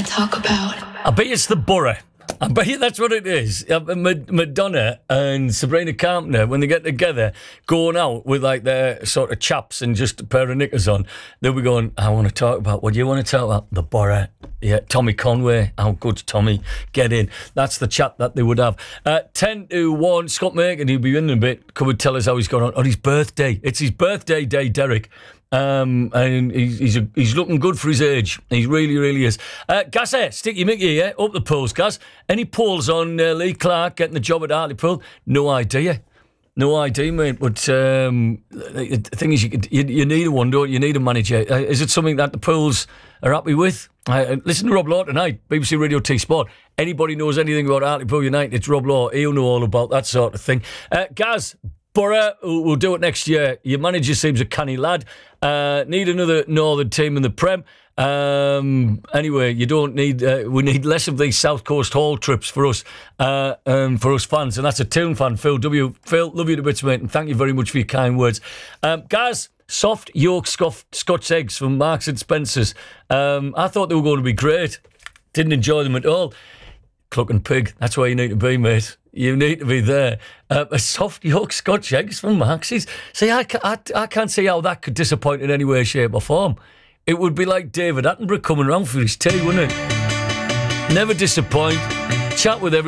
to talk about. I bet it's the Borough. I bet you that's what it is. Madonna and Sabrina Carpenter, when they get together, going out with like their sort of chaps and just a pair of knickers on, they'll be going, I want to talk about, what do you want to talk about? The Borough. Yeah, Tommy Conway. How good's Tommy? Get in. That's the chat that they would have. 10 to 1, Scott Makin, he'll be in a bit. Come and tell us how he's gone on his birthday. It's his birthday day, Derek. And he's looking good for his age. He really, really is. Gaz, Sticky Mickey, yeah? Up the polls, Gaz. Any polls on Lee Clark getting the job at Hartlepool? No idea. No idea, mate. But the thing is, you need one, don't you? You need a manager. Is it something that the Pools are happy with? Listen to Rob Law tonight, BBC Radio T Sport. Anybody knows anything about Hartlepool United, it's Rob Law. He'll know all about that sort of thing. Gaz, Borough, we'll do it next year. Your manager seems a canny lad. Need another Northern team in the Prem. Anyway, you don't need. We need less of these South Coast Hall trips for us fans, and that's a Toon fan, Phil W. Phil, love you to bits, mate, and thank you very much for your kind words. Guys, soft yolk Scotch eggs from Marks and Spencer's. I thought they were going to be great. Didn't enjoy them at all. Clucking pig. That's where you need to be, mate. You need to be there. A soft yolk Scotch eggs from Max's. See, I can't see how that could disappoint in any way, shape or form. It would be like David Attenborough coming around for his tea, wouldn't it? Never disappoint. Chat with everyone.